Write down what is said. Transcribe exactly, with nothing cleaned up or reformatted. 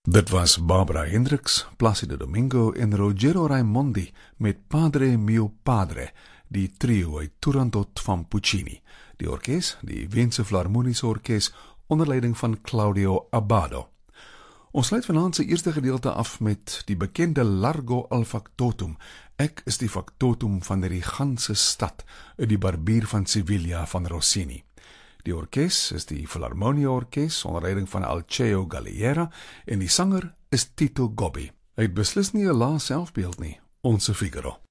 Dit was Barbara Hendricks, Placido Domingo en Rogero Raimondi met Padre mio padre, die trio uit Turandot van Puccini. Die orkes, die Weense Philharmoniese Orkes, onder leiding van Claudio Abbado. Ons sluit vanaand se eerste gedeelte af met die bekende Largo al Factotum. Ek is die factotum van die ganse stad, uit die Barbier van Sevilla van Rossini. Die orkes is die Philharmonia Orkes, onder leiding van Alceo Galliera, en die sanger is Tito Gobbi. Hy het beslis nie 'n lae selfbeeld nie, onze Figaro.